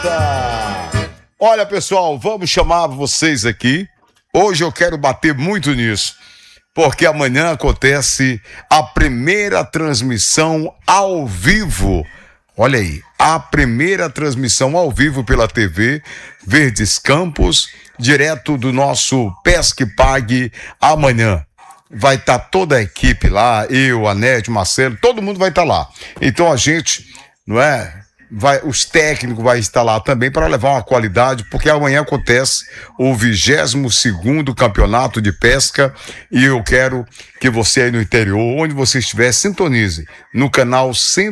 Olha, pessoal, vamos chamar vocês aqui. Hoje eu quero bater muito nisso, porque amanhã acontece a primeira transmissão ao vivo. Olha aí, a primeira transmissão ao vivo pela TV Verdes Campos, direto do nosso Pesca e Pague amanhã. Vai estar toda a equipe lá, eu, a Ned, Marcelo, todo mundo vai estar lá. Então a gente, não é? Os técnicos vão estar lá também para levar uma qualidade, porque amanhã acontece o 22º campeonato de pesca e eu quero que você aí no interior, onde você estiver, sintonize no canal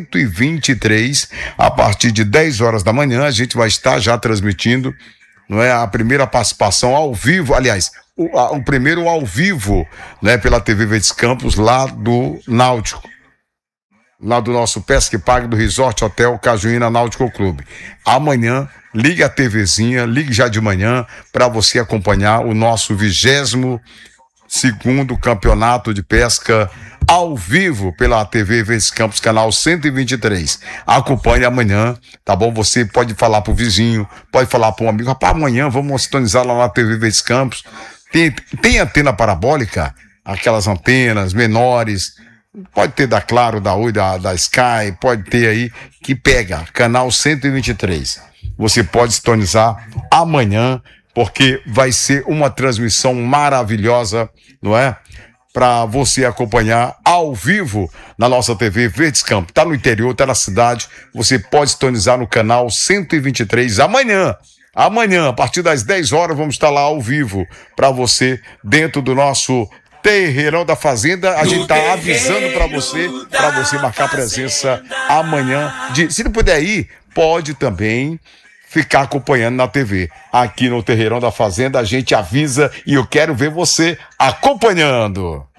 123, a partir de 10 horas da manhã, a gente vai estar já transmitindo, não é, a primeira participação ao vivo, aliás, o primeiro ao vivo, né, pela TV Verdes Campos, lá do Náutico. Lá do nosso Pesca e Pague do Resort Hotel Cajuína Náutico Clube. Amanhã, ligue a TVzinha, ligue já de manhã para você acompanhar o nosso 22º campeonato de pesca ao vivo pela TV Verdes Campos, canal 123. Acompanhe amanhã, tá bom? Você pode falar pro vizinho, pode falar para um amigo, rapaz, amanhã vamos sintonizar lá na TV Verdes Campos. Tem antena parabólica, aquelas antenas menores. Pode ter da Claro, da Oi, da Sky, pode ter aí, que pega, canal 123. Você pode sintonizar amanhã, porque vai ser uma transmissão maravilhosa, não é? Para você acompanhar ao vivo na nossa TV Verdes Campos. Tá no interior, tá na cidade, você pode sintonizar no canal 123 amanhã. Amanhã, a partir das 10 horas, vamos estar lá ao vivo para você, dentro do nosso Terreirão da Fazenda. A gente tá avisando para você marcar presença amanhã. Se não puder ir, pode também ficar acompanhando na TV. Aqui no Terreirão da Fazenda a gente avisa e eu quero ver você acompanhando.